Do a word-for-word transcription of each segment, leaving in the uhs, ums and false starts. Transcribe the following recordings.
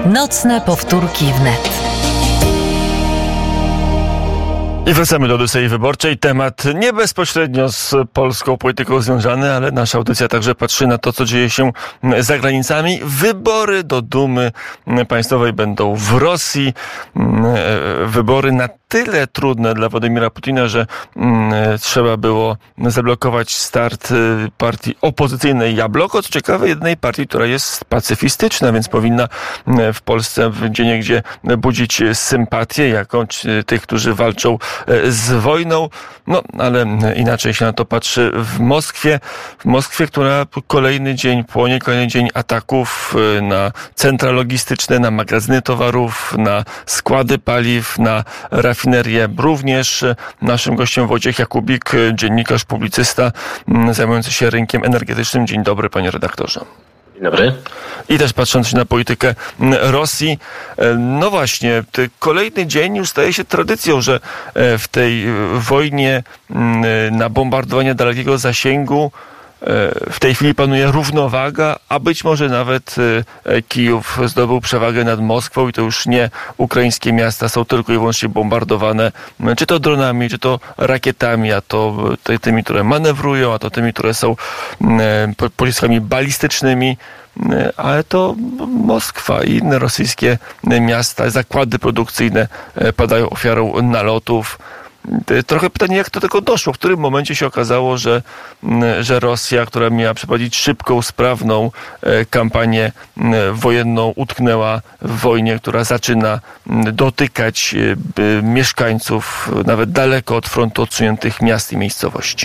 Nocne powtórki wnet. I wracamy do Odysei Wyborczej. Temat nie bezpośrednio z polską polityką związany, ale nasza audycja także patrzy na to, co dzieje się za granicami. Wybory do Dumy Państwowej będą w Rosji. Wybory na tyle trudne dla Władimira Putina, że trzeba było zablokować start partii opozycyjnej Jabloko. Co ciekawe, jednej partii, która jest pacyfistyczna, więc powinna w Polsce gdzieniegdzie budzić sympatię, jako tych, którzy walczą z wojną. No, ale inaczej się na to patrzy w Moskwie. W Moskwie, która kolejny dzień płonie, kolejny dzień ataków na centra logistyczne, na magazyny towarów, na składy paliw, na rafinerię. Również naszym gościem Wojciech Jakubik, dziennikarz, publicysta zajmujący się rynkiem energetycznym. Dzień dobry, panie redaktorze. Dzień dobry. I też patrząc na politykę Rosji, no właśnie, kolejny dzień już staje się tradycją, że w tej wojnie na bombardowanie dalekiego zasięgu w tej chwili panuje równowaga, a być może nawet Kijów zdobył przewagę nad Moskwą i to już nie ukraińskie miasta są tylko i wyłącznie bombardowane, czy to dronami, czy to rakietami, a to tymi, które manewrują, a to tymi, które są pociskami balistycznymi. Ale to Moskwa i inne rosyjskie miasta, zakłady produkcyjne padają ofiarą nalotów. Trochę pytanie, jak do tego doszło? W którym momencie się okazało, że, że Rosja, która miała przeprowadzić szybką, sprawną kampanię wojenną, utknęła w wojnie, która zaczyna dotykać mieszkańców nawet daleko od frontu odsuniętych miast i miejscowości?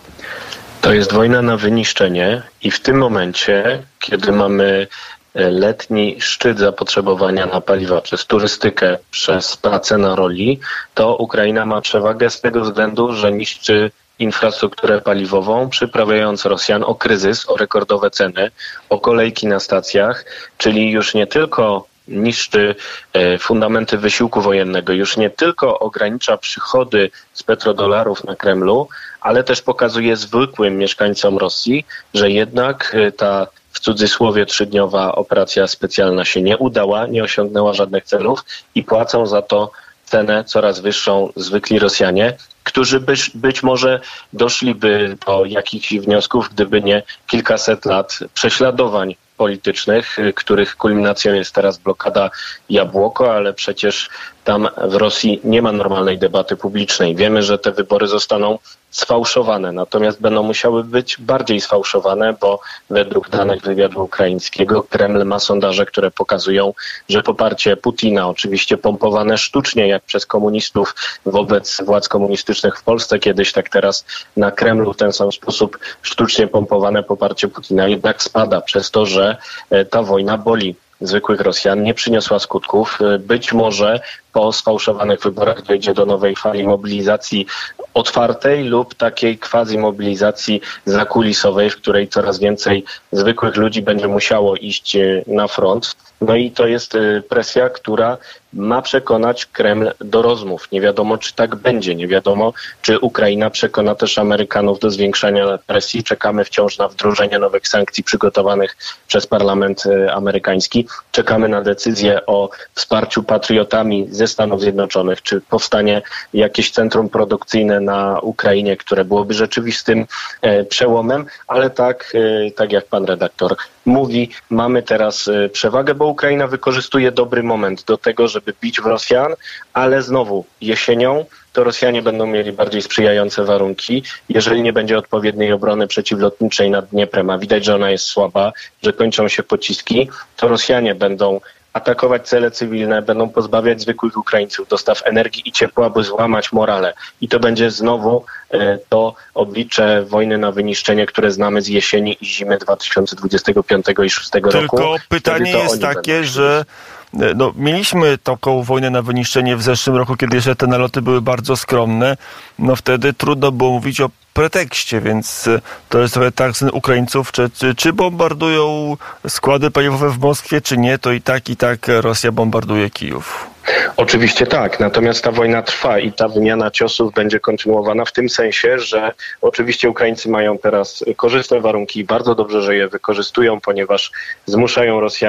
To jest wojna na wyniszczenie i w tym momencie, kiedy mamy letni szczyt zapotrzebowania na paliwa przez turystykę, przez pracę na roli, to Ukraina ma przewagę z tego względu, że niszczy infrastrukturę paliwową, przyprawiając Rosjan o kryzys, o rekordowe ceny, o kolejki na stacjach, czyli już nie tylko niszczy fundamenty wysiłku wojennego, już nie tylko ogranicza przychody z petrodolarów na Kremlu, ale też pokazuje zwykłym mieszkańcom Rosji, że jednak ta w cudzysłowie trzydniowa operacja specjalna się nie udała, nie osiągnęła żadnych celów i płacą za to cenę coraz wyższą zwykli Rosjanie, którzy być, być może doszliby do jakichś wniosków, gdyby nie kilkaset lat prześladowań politycznych, których kulminacją jest teraz blokada Jabłoko, ale przecież tam w Rosji nie ma normalnej debaty publicznej. Wiemy, że te wybory zostaną sfałszowane, natomiast będą musiały być bardziej sfałszowane, bo według danych wywiadu ukraińskiego Kreml ma sondaże, które pokazują, że poparcie Putina, oczywiście pompowane sztucznie jak przez komunistów wobec władz komunistycznych w Polsce kiedyś, tak teraz na Kremlu w ten sam sposób sztucznie pompowane poparcie Putina jednak spada przez to, że ta wojna boli zwykłych Rosjan, nie przyniosła skutków. Być może po sfałszowanych wyborach dojdzie do nowej fali mobilizacji otwartej lub takiej quasi-mobilizacji zakulisowej, w której coraz więcej zwykłych ludzi będzie musiało iść na front. No i to jest presja, która ma przekonać Kreml do rozmów. Nie wiadomo, czy tak będzie. Nie wiadomo, czy Ukraina przekona też Amerykanów do zwiększania presji. Czekamy wciąż na wdrożenie nowych sankcji przygotowanych przez parlament amerykański. Czekamy na decyzję o wsparciu patriotami ze Stanów Zjednoczonych, czy powstanie jakieś centrum produkcyjne na Ukrainie, które byłoby rzeczywistym e, przełomem, ale tak, e, tak jak pan redaktor mówi, mamy teraz e, przewagę, bo Ukraina wykorzystuje dobry moment do tego, żeby bić w Rosjan, ale znowu jesienią to Rosjanie będą mieli bardziej sprzyjające warunki. Jeżeli nie będzie odpowiedniej obrony przeciwlotniczej nad Dnieprem, a widać, że ona jest słaba, że kończą się pociski, to Rosjanie będą atakować cele cywilne, będą pozbawiać zwykłych Ukraińców dostaw energii i ciepła, by złamać morale. I to będzie znowu e, to oblicze wojny na wyniszczenie, które znamy z jesieni i zimy dwa tysiące dwudziestego piątego i dwa tysiące szóstego roku. Tylko pytanie jest takie, że no, mieliśmy taką wojnę na wyniszczenie w zeszłym roku, kiedy jeszcze te naloty były bardzo skromne. No wtedy trudno było mówić o pretekście, więc to jest trochę tak z Ukraińców, czy, czy, czy bombardują składy paliwowe w Moskwie, czy nie, to i tak, i tak Rosja bombarduje Kijów. Oczywiście tak, natomiast ta wojna trwa i ta wymiana ciosów będzie kontynuowana w tym sensie, że oczywiście Ukraińcy mają teraz korzystne warunki i bardzo dobrze, że je wykorzystują, ponieważ zmuszają Rosjan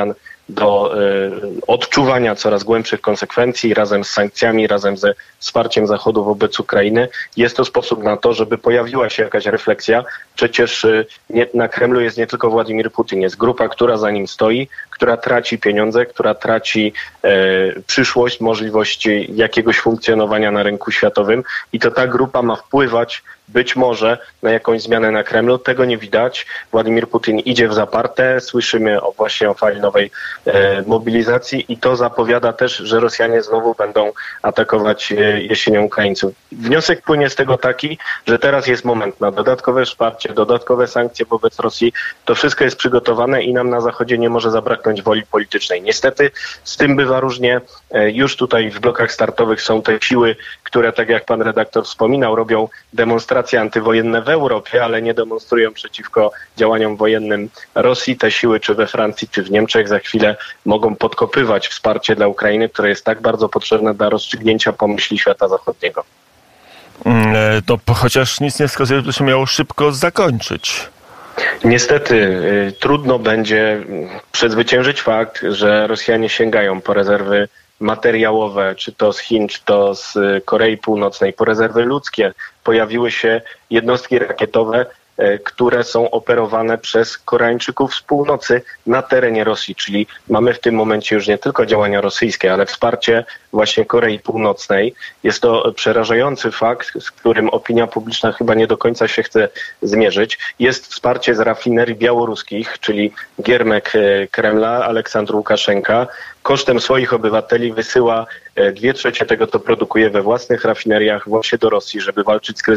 do y, odczuwania coraz głębszych konsekwencji razem z sankcjami, razem ze wsparciem Zachodu wobec Ukrainy. Jest to sposób na to, żeby pojawiła się jakaś refleksja. Przecież y, nie, na Kremlu jest nie tylko Władimir Putin, jest grupa, która za nim stoi, która traci pieniądze, która traci e, przyszłość, możliwość jakiegoś funkcjonowania na rynku światowym i to ta grupa ma wpływać być może na jakąś zmianę na Kremlu. Tego nie widać. Władimir Putin idzie w zaparte. Słyszymy o, właśnie o fali nowej e, mobilizacji i to zapowiada też, że Rosjanie znowu będą atakować e, jesienią Ukraińców. Wniosek płynie z tego taki, że teraz jest moment na dodatkowe wsparcie, dodatkowe sankcje wobec Rosji. To wszystko jest przygotowane i nam na Zachodzie nie może zabraknąć woli politycznej. Niestety z tym bywa różnie. E, już tutaj w blokach startowych są te siły, które, tak jak pan redaktor wspominał, robią demonstracje antywojenne w Europie, ale nie demonstrują przeciwko działaniom wojennym Rosji. Te siły czy we Francji, czy w Niemczech za chwilę mogą podkopywać wsparcie dla Ukrainy, które jest tak bardzo potrzebne dla rozstrzygnięcia pomyśli świata zachodniego. To chociaż nic nie wskazuje, że to się miało szybko zakończyć. Niestety y, trudno będzie przezwyciężyć fakt, że Rosjanie sięgają po rezerwy materiałowe, czy to z Chin, czy to z Korei Północnej, po rezerwy ludzkie. Pojawiły się jednostki rakietowe, które są operowane przez Koreańczyków z północy na terenie Rosji, czyli mamy w tym momencie już nie tylko działania rosyjskie, ale wsparcie właśnie Korei Północnej. Jest to przerażający fakt, z którym opinia publiczna chyba nie do końca się chce zmierzyć. Jest wsparcie z rafinerii białoruskich, czyli giermek Kremla, Aleksandr Łukaszenka, kosztem swoich obywateli wysyła dwie trzecie tego, co produkuje we własnych rafineriach właśnie do Rosji, żeby walczyć z kryzysem